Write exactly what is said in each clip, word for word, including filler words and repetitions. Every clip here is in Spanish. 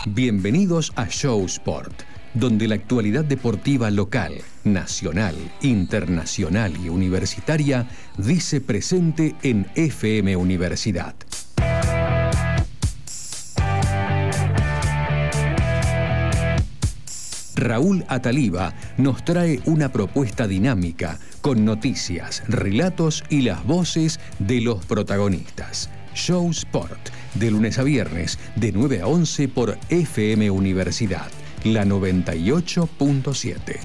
Bienvenidos a Show Sport, donde la actualidad deportiva local, nacional, internacional y universitaria dice presente en F M Universidad. Raúl Ataliba nos trae una propuesta dinámica con noticias, relatos y las voces de los protagonistas. Show Sport, de lunes a viernes, de nueve a once por F M Universidad, la noventa y ocho punto siete.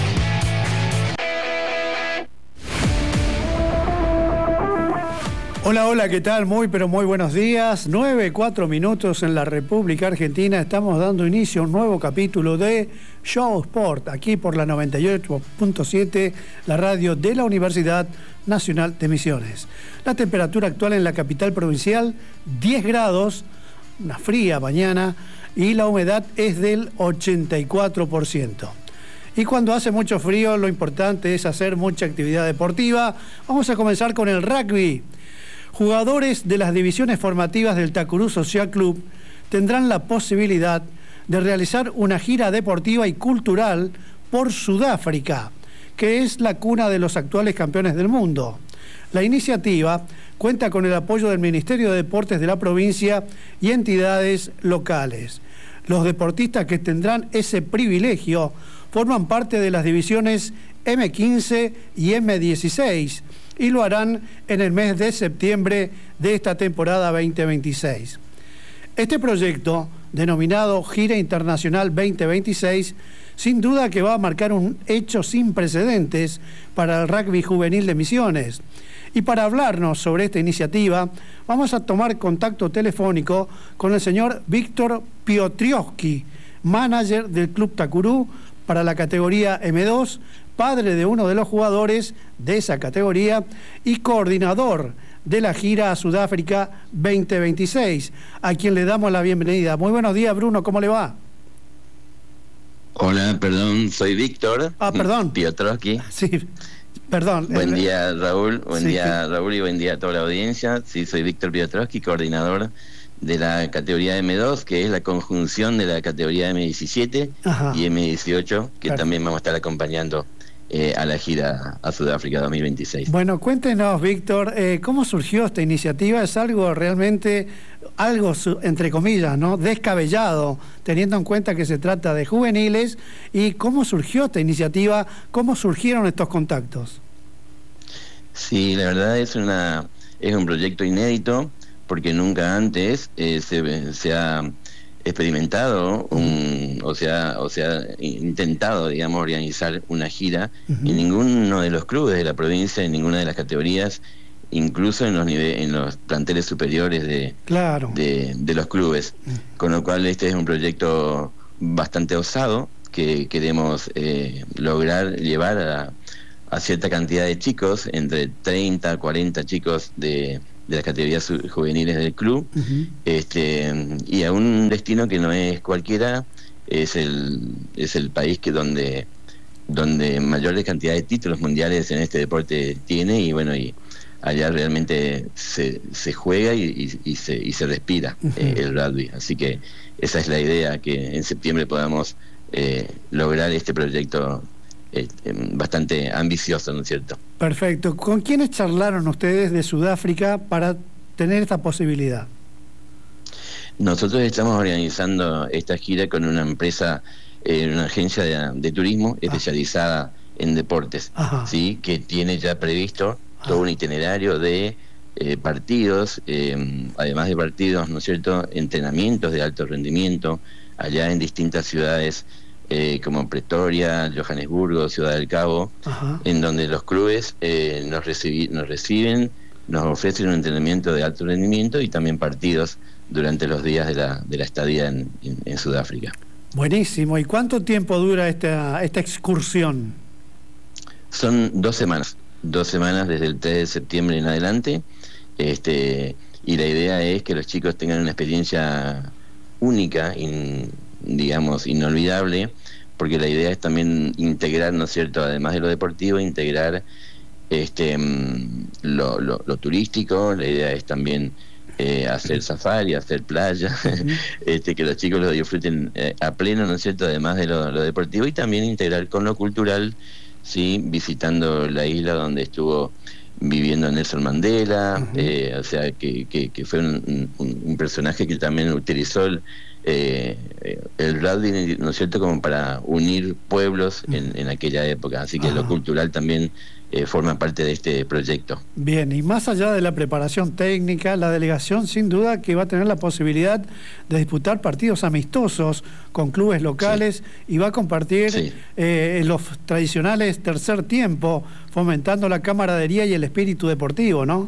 Hola, hola, ¿qué tal? Muy, pero muy buenos días. nueve, cuatro minutos en la República Argentina. Estamos dando inicio a un nuevo capítulo de Show Sport, aquí por la noventa y ocho punto siete, la radio de la Universidad Nacional de Misiones. La temperatura actual en la capital provincial, diez grados, una fría mañana, y la humedad es del ochenta y cuatro por ciento. Y cuando hace mucho frío, lo importante es hacer mucha actividad deportiva. Vamos a comenzar con el rugby. Jugadores de las divisiones formativas del Tacurú Social Club tendrán la posibilidad de realizar una gira deportiva y cultural por Sudáfrica, que es la cuna de los actuales campeones del mundo. La iniciativa cuenta con el apoyo del Ministerio de Deportes de la provincia y entidades locales. Los deportistas que tendrán ese privilegio forman parte de las divisiones eme quince y eme dieciséis, y lo harán en el mes de septiembre de esta temporada veinte veintiséis. Este proyecto, denominado Gira Internacional veinte veintiséis, sin duda que va a marcar un hecho sin precedentes para el rugby juvenil de Misiones. Y para hablarnos sobre esta iniciativa, vamos a tomar contacto telefónico con el señor Víctor Piotrowski, manager del Club Tacurú para la categoría eme dos, padre de uno de los jugadores de esa categoría y coordinador de la gira a Sudáfrica veinte veintiséis, a quien le damos la bienvenida. Muy buenos días, Bruno, ¿cómo le va? Hola, perdón, soy Víctor. Ah, perdón. Piotrowski. Sí, perdón. Buen día, Raúl. Buen sí, día, sí. Raúl, y buen día a toda la audiencia. Sí, soy Víctor Piotrowski, coordinador de la categoría eme dos, que es la conjunción de la categoría eme diecisiete. Ajá. Y eme dieciocho, que claro, también vamos a estar acompañando eh, a la gira a Sudáfrica dos mil veintiséis. Bueno, cuéntenos, Víctor, eh, ¿cómo surgió esta iniciativa? Es algo realmente, algo entre comillas, ¿no?, descabellado, teniendo en cuenta que se trata de juveniles. ¿Y cómo surgió esta iniciativa? ¿Cómo surgieron estos contactos? Sí, la verdad es una es un proyecto inédito, porque nunca antes eh, se, se ha experimentado un, o sea, o sea, intentado, digamos, organizar una gira uh-huh. en ninguno de los clubes de la provincia, en ninguna de las categorías, incluso en los niveles, en los planteles superiores de, claro. de, de los clubes. Uh-huh. Con lo cual este es un proyecto bastante osado que queremos eh, lograr llevar a, a cierta cantidad de chicos, entre treinta, cuarenta chicos de de las categorías juveniles del club, uh-huh. este y a un destino que no es cualquiera, es el es el país que donde donde mayor cantidad de títulos mundiales en este deporte tiene, y bueno, y allá realmente se, se juega y, y, y se y se respira uh-huh. eh, el rugby. Así que esa es la idea, que en septiembre podamos eh, lograr este proyecto Eh, bastante ambicioso, ¿no es cierto? Perfecto. ¿Con quiénes charlaron ustedes de Sudáfrica para tener esta posibilidad? Nosotros estamos organizando esta gira con una empresa, eh, una agencia de, de turismo especializada ah. en deportes, Ajá. ¿sí? que tiene ya previsto ah. todo un itinerario de eh, partidos, eh, además de partidos, ¿no es cierto?, entrenamientos de alto rendimiento allá en distintas ciudades, Eh, como Pretoria, Johannesburgo, Ciudad del Cabo, Ajá. en donde los clubes eh, nos, recibi- nos reciben, nos ofrecen un entrenamiento de alto rendimiento y también partidos durante los días de la, de la estadía en, en, en Sudáfrica. Buenísimo. ¿Y cuánto tiempo dura esta, esta excursión? Son dos semanas, dos semanas desde el tres de septiembre en adelante, este, y la idea es que los chicos tengan una experiencia única, in, digamos, inolvidable, porque la idea es también integrar, ¿no es cierto?, además de lo deportivo, integrar este lo, lo, lo turístico. La idea es también eh, hacer safari, hacer playa, uh-huh. este, que los chicos lo disfruten eh, a pleno, ¿no es cierto?, además de lo, lo deportivo, y también integrar con lo cultural, sí, visitando la isla donde estuvo viviendo Nelson Mandela, uh-huh. eh, o sea, que, que, que fue un, un, un personaje que también utilizó el, eh, el rugby, ¿no es cierto?, como para unir pueblos uh-huh. en, en aquella época, así que uh-huh. lo cultural también eh, forma parte de este proyecto. Bien, y más allá de la preparación técnica, la delegación sin duda que va a tener la posibilidad de disputar partidos amistosos con clubes locales, sí. y va a compartir sí. eh, los tradicionales tercer tiempo, fomentando la camaradería y el espíritu deportivo, ¿no?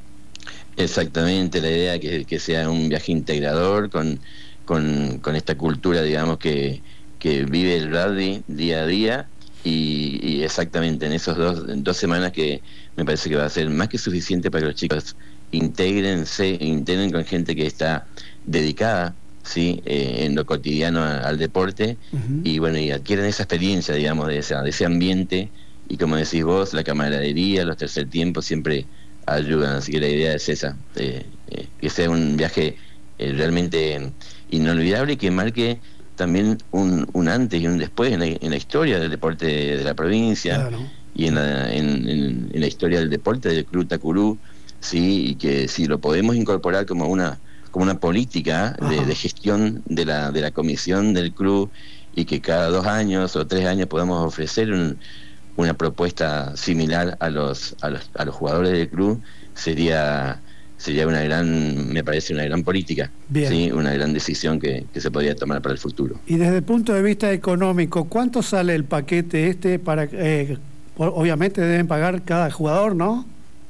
Exactamente, la idea es que, que sea un viaje integrador con, con, con esta cultura, digamos, que, que vive el rugby día a día. Y, y exactamente en esos dos, en dos semanas que me parece que va a ser más que suficiente para que los chicos intégrense, integren con gente que está dedicada, sí, eh, en lo cotidiano a, al deporte, uh-huh. y bueno, y adquieren esa experiencia, digamos, de, esa, de ese ambiente, y como decís vos, la camaradería, los tercer tiempos siempre ayudan, así que la idea es esa, eh, eh, que sea un viaje eh, realmente inolvidable y que marque también un, un antes y un después en la, en la historia del deporte de, de la provincia, claro. y en la, en, en, en la historia del deporte del Club Tacurú, sí, y que si lo podemos incorporar como una como una política de, de gestión de la de la comisión del club, y que cada dos años o tres años podamos ofrecer un, una propuesta similar a los a los a los jugadores del club, sería sería una gran, me parece una gran política, sí, una gran decisión que, que se podría tomar para el futuro. Y desde el punto de vista económico, ¿cuánto sale el paquete este para eh, obviamente deben pagar cada jugador, ¿no?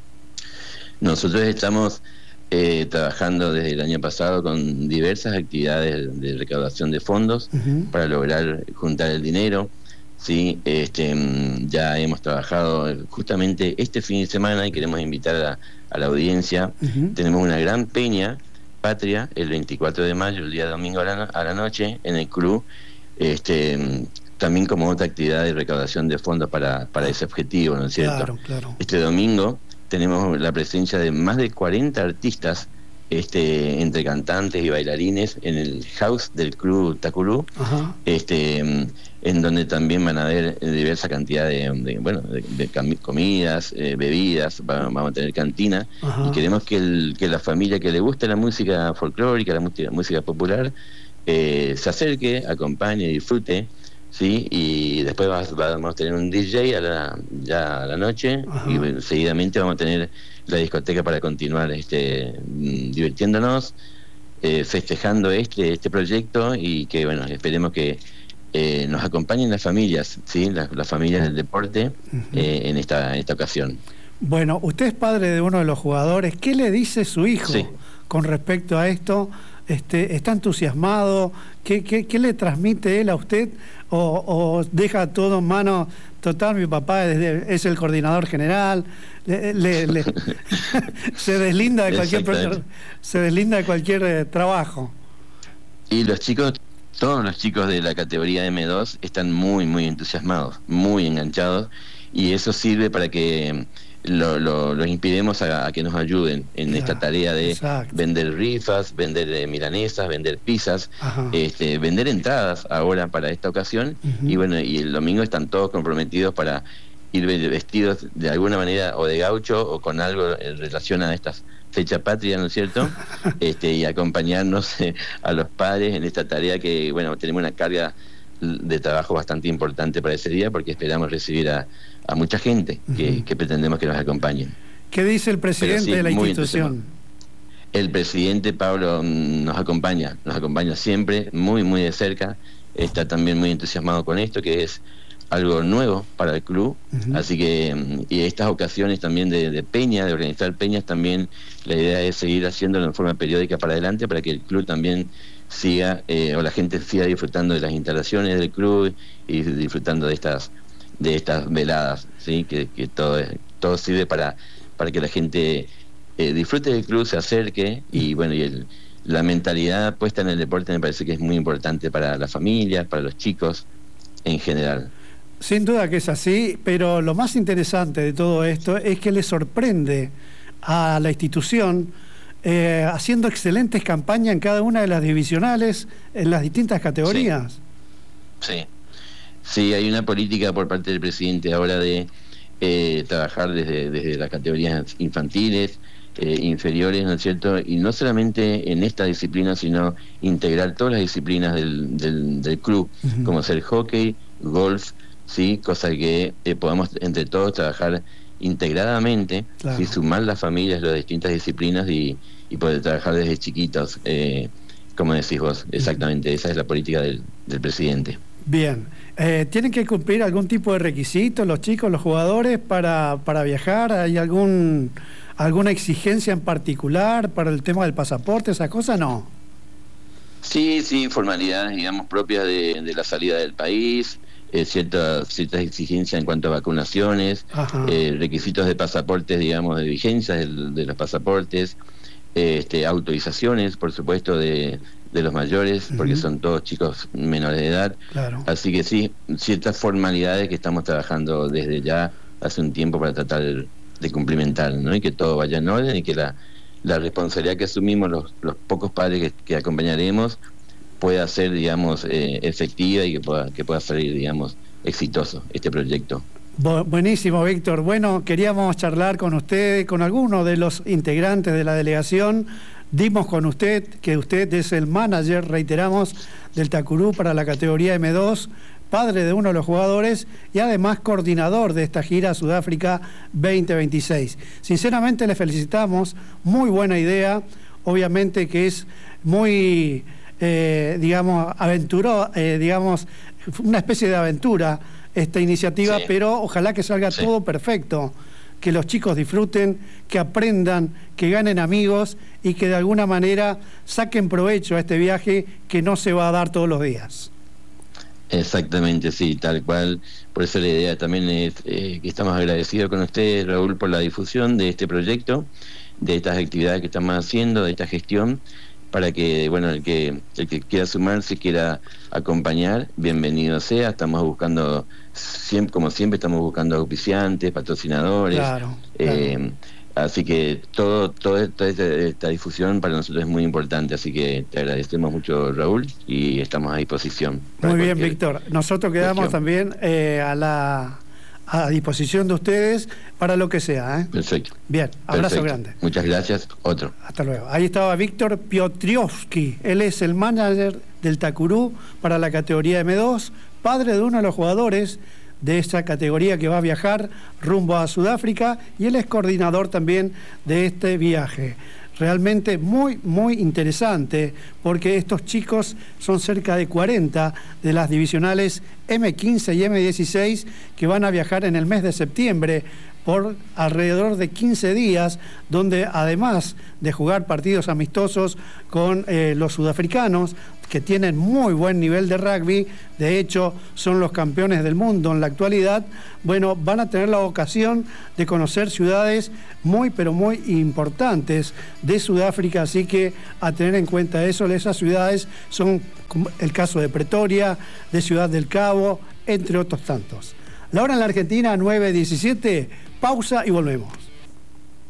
Nosotros estamos eh, trabajando desde el año pasado con diversas actividades de recaudación de fondos, uh-huh. para lograr juntar el dinero. Sí, este, ya hemos trabajado justamente este fin de semana y queremos invitar a, a la audiencia. Uh-huh. Tenemos una gran peña patria el veinticuatro de mayo, el día domingo a la, a la noche, en el club, este, también como otra actividad de recaudación de fondos para, para ese objetivo, ¿no es cierto? Claro, claro. Este domingo tenemos la presencia de más de cuarenta artistas, este, entre cantantes y bailarines, en el house del Club Tacurú, uh-huh. este, en donde también van a haber diversa cantidad de, de bueno, de, de comidas, eh, bebidas, vamos a tener cantina, uh-huh. y queremos que, el, que la familia que le guste la música folclórica, la música, música popular, eh, se acerque, acompañe, disfrute, sí, y después vamos a tener un D J a la, ya a la noche, uh-huh. y seguidamente vamos a tener la discoteca para continuar este divirtiéndonos, eh, festejando este este proyecto, y que bueno, esperemos que eh, nos acompañen las familias, sí, las, las familias del deporte, uh-huh. eh, en esta en esta ocasión. Bueno, usted es padre de uno de los jugadores. ¿Qué le dice su hijo sí. con respecto a esto? Este, ¿Está entusiasmado? ¿Qué, qué, qué le transmite él a usted? ¿O, o deja todo en mano? Total, mi papá es, es el coordinador general. Le, le, le se deslinda de cualquier se deslinda de cualquier eh, trabajo. Y los chicos, todos los chicos de la categoría eme dos están muy, muy entusiasmados, muy enganchados, y eso sirve para que Lo, lo, los inspiremos a, a que nos ayuden en yeah, esta tarea de exacto. vender rifas, vender eh, milanesas, vender pizzas, este, vender entradas ahora para esta ocasión, uh-huh. y bueno, y el domingo están todos comprometidos para ir vestidos de alguna manera o de gaucho o con algo en relación a estas fechas patrias, ¿no es cierto? este, y acompañarnos eh, a los padres en esta tarea que, bueno, tenemos una carga de trabajo bastante importante para ese día, porque esperamos recibir a, a mucha gente que, uh-huh. que pretendemos que nos acompañen. ¿Qué dice el presidente sí, de la institución? El presidente Pablo nos acompaña, nos acompaña siempre, muy, muy de cerca, está también muy entusiasmado con esto, que es algo nuevo para el club, uh-huh. así que, y estas ocasiones también de, de peña, de organizar peñas, también la idea es seguir haciéndolo en forma periódica para adelante, para que el club también siga, eh, o la gente siga disfrutando de las instalaciones del club y disfrutando de estas de estas veladas, sí, que, que todo es, todo sirve para para que la gente eh, disfrute del club, se acerque, y bueno, y el, la mentalidad puesta en el deporte me parece que es muy importante para las familias, para los chicos en general. Sin duda que es así, pero lo más interesante de todo esto es que le sorprende a la institución eh, haciendo excelentes campañas en cada una de las divisionales, en las distintas categorías. Sí, sí, sí, hay una política por parte del presidente ahora de eh, trabajar desde, desde las categorías infantiles, eh, inferiores, ¿no es cierto? Y no solamente en esta disciplina, sino integrar todas las disciplinas del, del, del club, uh-huh. como ser hockey, golf, sí, cosa que eh, podamos entre todos trabajar integradamente, claro. ¿sí? Sumar las familias, las distintas disciplinas y, y poder trabajar desde chiquitos, eh, como decís vos, exactamente, uh-huh. esa es la política del, del presidente. Bien, eh, ¿tienen que cumplir algún tipo de requisito los chicos, los jugadores para, para viajar? ¿Hay algún alguna exigencia en particular para el tema del pasaporte, esas cosas? No. Sí, sí, formalidades, digamos, propias de, de la salida del país, eh, ciertas ciertas exigencias en cuanto a vacunaciones, eh, requisitos de pasaportes, digamos, de vigencia de, de los pasaportes, eh, este, autorizaciones, por supuesto, de, de los mayores, uh-huh. porque son todos chicos menores de edad. Claro. Así que sí, ciertas formalidades que estamos trabajando desde ya hace un tiempo para tratar de, de cumplimentar, ¿no? Y que todo vaya en orden y que la, la responsabilidad que asumimos los, los pocos padres que, que acompañaremos pueda ser, digamos, eh, efectiva y que pueda, que pueda salir, digamos, exitoso este proyecto. Buenísimo, Víctor. Bueno, queríamos charlar con usted, con alguno de los integrantes de la delegación. Dimos con usted que usted es el manager, reiteramos, del Tacurú para la categoría eme dos, padre de uno de los jugadores y además coordinador de esta gira Sudáfrica veinte veintiséis. Sinceramente le felicitamos, muy buena idea, obviamente que es muy, eh, digamos, aventuró, eh, digamos, una especie de aventura esta iniciativa, sí. pero ojalá que salga sí. todo perfecto, que los chicos disfruten, que aprendan, que ganen amigos y que de alguna manera saquen provecho a este viaje que no se va a dar todos los días. Exactamente, sí, tal cual. Por eso la idea también es eh, que estamos agradecidos con ustedes, Raúl, por la difusión de este proyecto, de estas actividades que estamos haciendo, de esta gestión, para que, bueno, el que el que quiera sumarse, quiera acompañar, bienvenido sea. Estamos buscando, siempre, como siempre, estamos buscando auspiciantes, patrocinadores. Claro, eh, claro. Así que todo, todo, toda esta, esta difusión para nosotros es muy importante, así que te agradecemos mucho, Raúl, y estamos a disposición. Muy bien, Víctor. Nosotros quedamos cuestión. también eh, a la a disposición de ustedes para lo que sea, ¿eh? Perfecto. Bien, abrazo Perfecto. grande. Muchas gracias. Otro. Hasta luego. Ahí estaba Víctor Piotrowski. Él es el manager del Tacurú para la categoría eme dos, padre de uno de los jugadores de esta categoría que va a viajar rumbo a Sudáfrica, y él es coordinador también de este viaje. Realmente muy, muy interesante, porque estos chicos son cerca de cuarenta de las divisionales eme quince y eme dieciséis que van a viajar en el mes de septiembre por alrededor de quince días, donde además de jugar partidos amistosos con eh, los sudafricanos, que tienen muy buen nivel de rugby, de hecho son los campeones del mundo en la actualidad, bueno, van a tener la ocasión de conocer ciudades muy pero muy importantes de Sudáfrica, así que a tener en cuenta eso. Esas ciudades son el caso de Pretoria, de Ciudad del Cabo, entre otros tantos. La hora en la Argentina, nueve diecisiete, pausa y volvemos.